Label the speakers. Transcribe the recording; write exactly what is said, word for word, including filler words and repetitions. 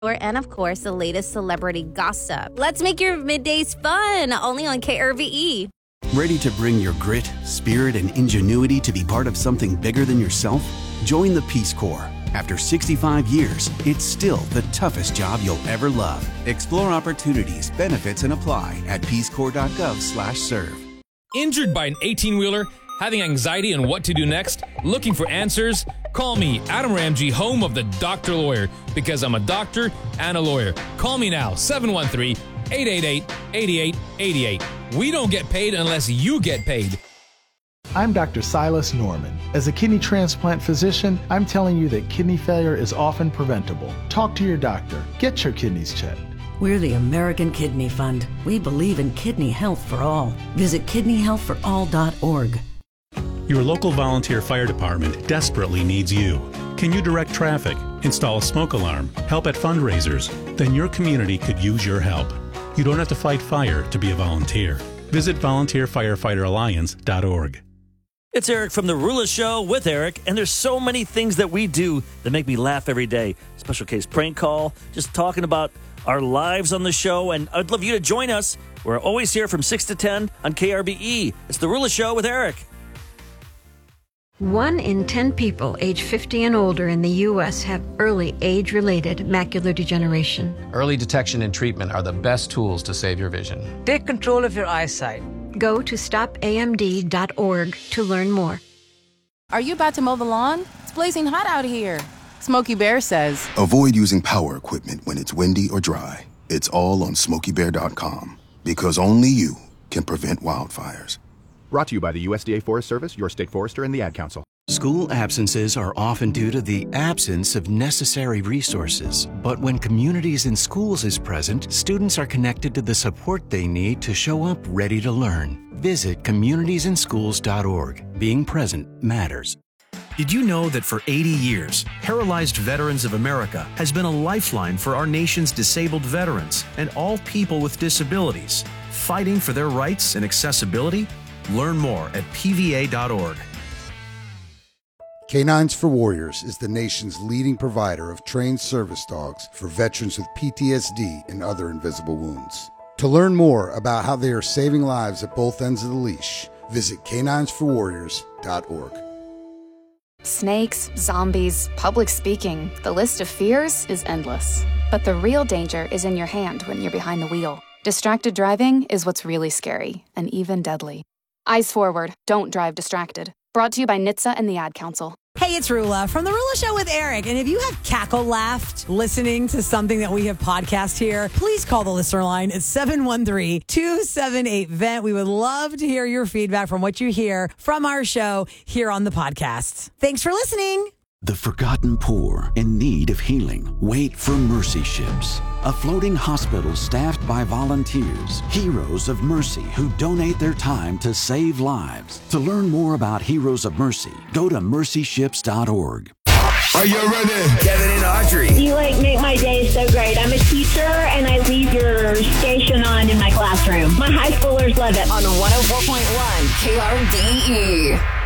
Speaker 1: And, of course, the latest celebrity gossip. Let's make your middays fun, only on K R V E.
Speaker 2: Ready to bring your grit, spirit, and ingenuity to be part of something bigger than yourself? Join the Peace Corps. After sixty-five years, it's still the toughest job you'll ever love. Explore opportunities, benefits, and apply at peace corps dot gov slash serve.
Speaker 3: Injured by an eighteen-wheeler? Having anxiety on what to do next? Looking for answers? Call me, Adam Ramsey, home of the Doctor Lawyer, because I'm a doctor and a lawyer. Call me now, seven one three, eight eight eight, eight eight eight eight. We don't get paid unless you get paid.
Speaker 4: I'm Doctor Silas Norman. As a kidney transplant physician, I'm telling you that kidney failure is often preventable. Talk to your doctor. Get your kidneys checked.
Speaker 5: We're the American Kidney Fund. We believe in kidney health for all. Visit kidney health for all dot org.
Speaker 6: Your local volunteer fire department desperately needs you. Can you direct traffic, install a smoke alarm, help at fundraisers? Then your community could use your help. You don't have to fight fire to be a volunteer. Visit volunteer firefighter alliance dot org.
Speaker 7: It's Eric from The Rula Show with Eric, and there's so many things that we do that make me laugh every day. Special case prank call, just talking about our lives on the show, and I'd love you to join us. We're always here from six to ten on K R B E. It's The Rula Show with Eric.
Speaker 8: One in ten people age fifty and older in the U S have early age-related macular degeneration.
Speaker 9: Early detection and treatment are the best tools to save your vision.
Speaker 10: Take control of your eyesight.
Speaker 8: Go to stop A M D dot org to learn more.
Speaker 11: Are you about to mow the lawn? It's blazing hot out here. Smokey Bear says,
Speaker 12: avoid using power equipment when it's windy or dry. It's all on smokey bear dot com, because only you can prevent wildfires.
Speaker 13: Brought to you by the U S D A Forest Service, your state forester, and the Ad Council.
Speaker 2: School absences are often due to the absence of necessary resources. But when Communities in Schools is present, students are connected to the support they need to show up ready to learn. Visit communities in schools dot org. Being present matters.
Speaker 14: Did you know that for eighty years, Paralyzed Veterans of America has been a lifeline for our nation's disabled veterans and all people with disabilities, fighting for their rights and accessibility? Learn more at P V A dot org.
Speaker 15: Canines for Warriors is the nation's leading provider of trained service dogs for veterans with P T S D and other invisible wounds. To learn more about how they are saving lives at both ends of the leash, visit canines for warriors dot org.
Speaker 16: Snakes, zombies, public speaking, the list of fears is endless. But the real danger is in your hand when you're behind the wheel. Distracted driving is what's really scary and even deadly. Eyes forward, don't drive distracted. Brought to you by N H T S A and the Ad Council.
Speaker 17: Hey, it's Rula from The Rula Show with Eric. And if you have cackle laughed listening to something that we have podcast here, please call the listener line at seven one three, two seven eight, V E N T. We would love to hear your feedback from what you hear from our show here on the podcast. Thanks for listening.
Speaker 2: The forgotten poor in need of healing wait for Mercy Ships, a floating hospital staffed by volunteers, heroes of mercy who donate their time to save lives. To learn more about Heroes of Mercy, go to mercy ships dot org.
Speaker 18: Are you ready? Kevin and Audrey.
Speaker 19: You like make my day so great. I'm a teacher and I leave your station on in my classroom. My high schoolers love it.
Speaker 20: On one oh four point one K R D E.